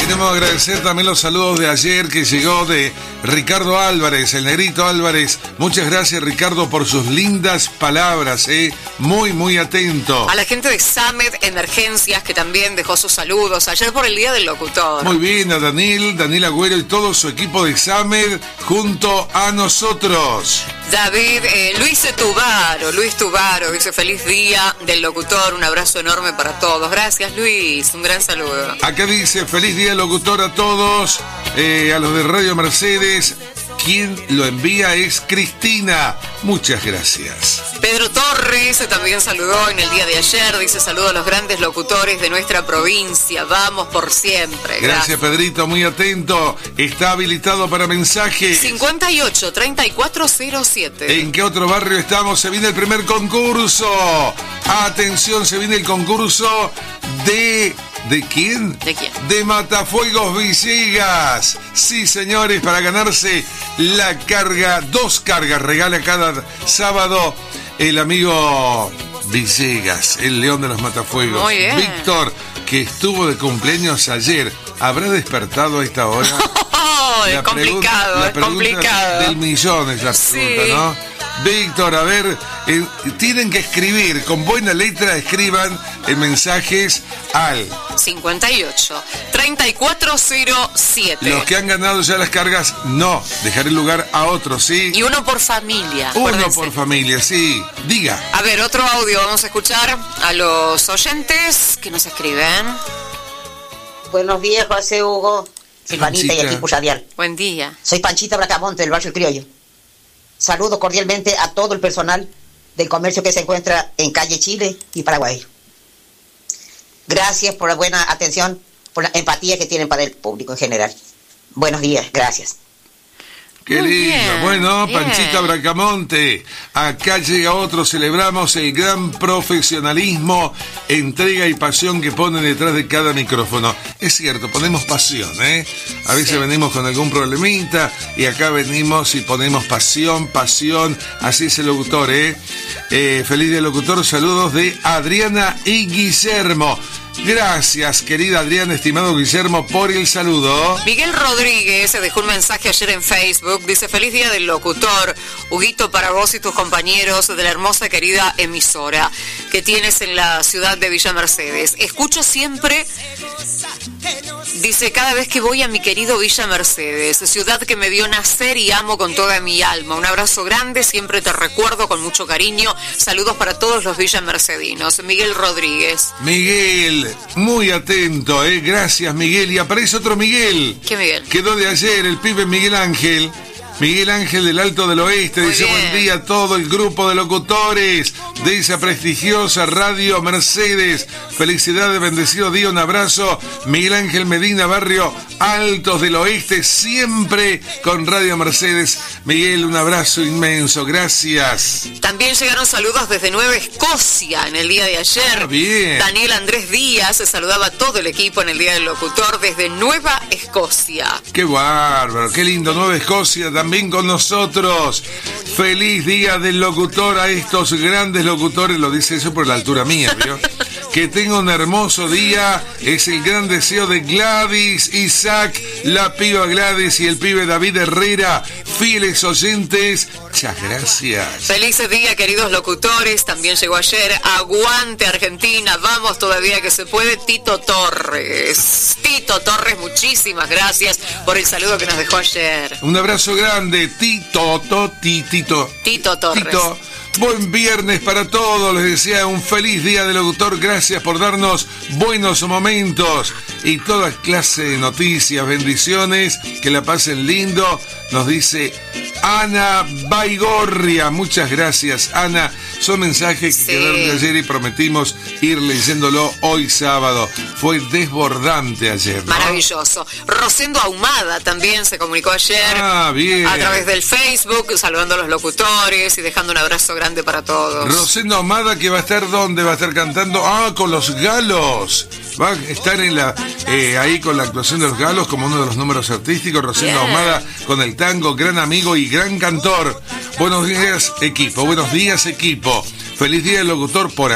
Queremos agradecer también los saludos de ayer que llegó de Ricardo Álvarez, el Negrito Álvarez. Muchas gracias, Ricardo, por sus lindas palabras, muy, muy atento. A la gente de Samed Emergencias, que también dejó sus saludos ayer por el Día del Locutor. Muy bien, a Daniel Agüero y todo su equipo de Samed junto a nosotros. David, Luis Tubaro dice feliz Día del Locutor, un abrazo enorme para todos. Gracias, Luis, un gran saludo. Acá dice feliz Día del Locutor a todos, a los de Radio Mercedes. Quien lo envía es Cristina. Muchas gracias. Pedro Torres también saludó en el día de ayer. Dice saludo a los grandes locutores de nuestra provincia. Vamos por siempre. Gracias, Pedrito, muy atento. Está habilitado para mensajes. 58-3407. ¿En qué otro barrio estamos? Se viene el primer concurso. Atención, se viene el concurso de... ¿De quién? ¿De quién? De Matafuegos Villegas. Sí, señores, para ganarse la carga, 2 cargas, regala cada sábado el amigo Villegas, el león de los Matafuegos. Muy bien. Víctor, que estuvo de cumpleaños ayer, ¿habrá despertado a esta hora? Es complicado, es complicado. Del millón es la pregunta, sí. ¿No? Víctor, a ver, tienen que escribir, con buena letra escriban mensajes al 58-3407. Los que han ganado ya las cargas, no, dejar el lugar a otros, ¿sí? Y uno por familia. Uno por familia, sí. Diga. A ver, otro audio, vamos a escuchar a los oyentes que nos escriben. Buenos días, José Hugo, Silvanita y equipo radial. Buen día. Soy Panchita Bracamonte del barrio El Criollo. Saludo cordialmente a todo el personal del comercio que se encuentra en calle Chile y Paraguay. Gracias por la buena atención, por la empatía que tienen para el público en general. Buenos días, gracias. Qué muy lindo. Bien, bueno, bien. Panchita Bracamonte. Acá llega otro. Celebramos el gran profesionalismo, entrega y pasión que ponen detrás de cada micrófono. Es cierto, ponemos pasión, A veces Sí. venimos con algún problemita y acá venimos y ponemos pasión. Así es el locutor, Feliz día locutor. Saludos de Adriana y Guillermo. Gracias, querida Adriana, estimado Guillermo, por el saludo. Miguel Rodríguez se dejó un mensaje ayer en Facebook. Dice, feliz día del locutor. Huguito, para vos y tus compañeros de la hermosa, querida emisora que tienes en la ciudad de Villa Mercedes. Escucho siempre, dice, cada vez que voy a mi querido Villa Mercedes, ciudad que me vio nacer y amo con toda mi alma. Un abrazo grande, siempre te recuerdo con mucho cariño. Saludos para todos los villamercedinos. Miguel Rodríguez. Miguel, muy atento, Gracias, Miguel. Y aparece otro Miguel. ¿Qué Miguel? Quedó de ayer el pibe Miguel Ángel. Miguel Ángel del Alto del Oeste. Muy dice bien. Buen día a todo el grupo de locutores de esa prestigiosa Radio Mercedes. Felicidades, bendecido día, un abrazo. Miguel Ángel Medina, barrio Altos del Oeste, siempre con Radio Mercedes. Miguel, un abrazo inmenso, gracias. También llegaron saludos desde Nueva Escocia en el día de ayer. Ah, bien. Daniel Andrés Díaz saludaba a todo el equipo en el Día del Locutor desde Nueva Escocia. Qué bárbaro, qué lindo, Nueva Escocia también con nosotros. Feliz día del locutor a estos grandes locutores, lo dice eso por la altura mía, ¿vio? Que tenga un hermoso día, es el gran deseo de Gladys, Isaac, la piba Gladys y el pibe David Herrera, fieles oyentes. Muchas gracias. Feliz día, queridos locutores. También llegó ayer. Aguante Argentina, vamos todavía que se puede. Tito Torres, muchísimas gracias por el saludo que nos dejó ayer. Un abrazo grande, Tito Torres. Tito. Buen viernes para todos, les desea un feliz día del locutor, gracias por darnos buenos momentos y toda clase de noticias, bendiciones, que la pasen lindo, nos dice Ana Baigorria, muchas gracias Ana, son mensajes que quedaron de ayer y prometimos ir leyéndolo hoy sábado, fue desbordante ayer, ¿no? Maravilloso. Rosendo Ahumada también se comunicó ayer bien. a través del Facebook, saludando a los locutores y dejando un abrazo grande para todos. Rosendo Ahumada, que va a estar ¿dónde? Va a estar cantando con los Galos. Va a estar en ahí con la actuación de los Galos como uno de los números artísticos. Rosendo Ahumada con el tango, gran amigo y gran cantor. Buenos días, equipo. Feliz día del locutor por